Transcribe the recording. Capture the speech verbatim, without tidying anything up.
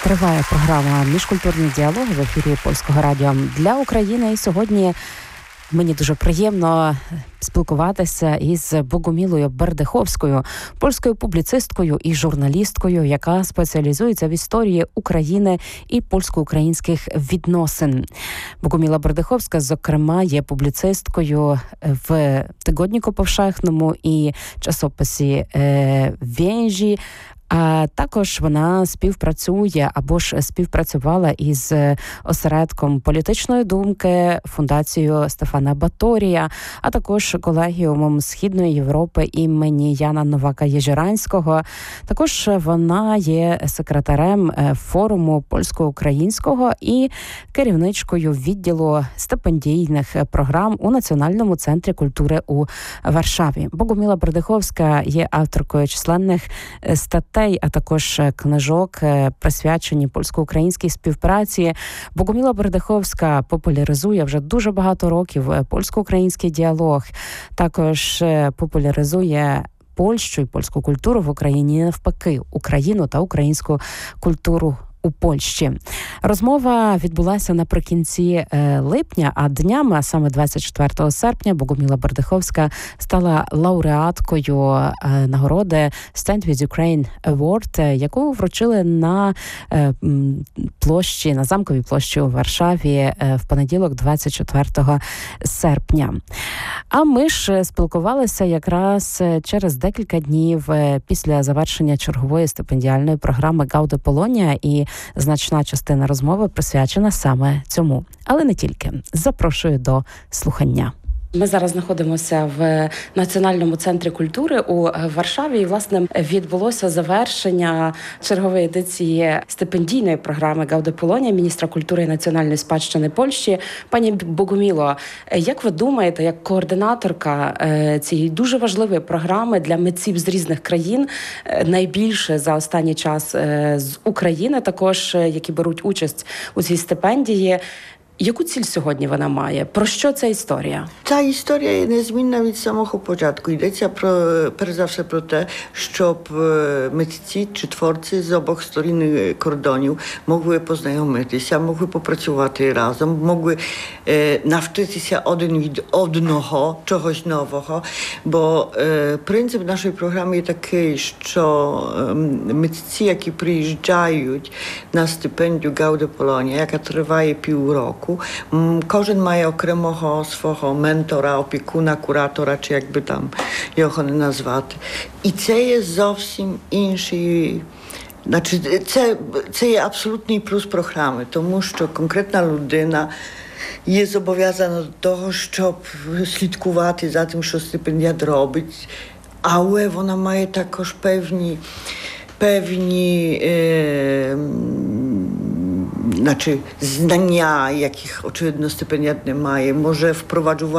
Триває програма «Міжкультурні діалоги» в ефірі Польського радіо для України. І сьогодні мені дуже приємно спілкуватися із Богомілою Бердиховською, польською публіцисткою і журналісткою, яка спеціалізується в історії України і польсько-українських відносин. Богоміла Бердиховська, зокрема, є публіцисткою в «Тигодніку повшехному» і часописі «Вєнжі». А також вона співпрацює або ж співпрацювала із осередком політичної думки, фундацією Стефана Баторія, а також колегіумом Східної Європи імені Яна Новака-Єжиранського. Також вона є секретарем форуму польсько-українського і керівничкою відділу стипендійних програм у Національному центрі культури у Варшаві. Богоміла Бердиховська є авторкою численних статей, а також книжок, присвячені польсько-українській співпраці. Богоміла Бердиховська популяризує вже дуже багато років польсько-український діалог. Також популяризує Польщу і польську культуру в Україні, навпаки, Україну та українську культуру у Польщі. Розмова відбулася наприкінці е, липня, а днями, а саме двадцять четвертого серпня, Богоміла Бердиховська стала лауреаткою е, нагороди Stand with Ukraine Award, яку вручили на е, площі, на Замковій площі у Варшаві е, в понеділок, двадцять четвертого серпня. А ми ж спілкувалися якраз через декілька днів після завершення чергової стипендіальної програми Гауде Полонія, і значна частина розмови присвячена саме цьому. Але не тільки. Запрошую до слухання. Ми зараз знаходимося в Національному центрі культури у Варшаві. І, власне, відбулося завершення чергової едиції стипендійної програми Гауде Полонія міністра культури і національної спадщини Польщі. Пані Богоміло, як ви думаєте, як координаторка цієї дуже важливої програми для митців з різних країн, найбільше за останній час з України також, які беруть участь у цій стипендії, яку ціль сьогодні вона має? Про що ця історія? Ця історія є незмінна від самого початку. Йдеться про, перш за все про те, щоб митці чи творці з обох сторін кордонів могли познайомитися, могли попрацювати разом, могли е, навчитися один від одного чогось нового. Бо е, принцип нашої програми є такий, що е, митці, які приїжджають на стипендію Gaude Polonia, яка триває півроку, кожен має окремого свого ментора, опікуна, куратора, чи як би там його не назвати. І це є зовсім інший. Значить, це, це є абсолютний плюс програми, тому що конкретна людина є зобов'язана до того, щоб слідкувати за тим, що стипендіат робить, але вона має також певні певні е, znaczy znania, jakich oczywiście stypendiat nie ma, może wprowadzić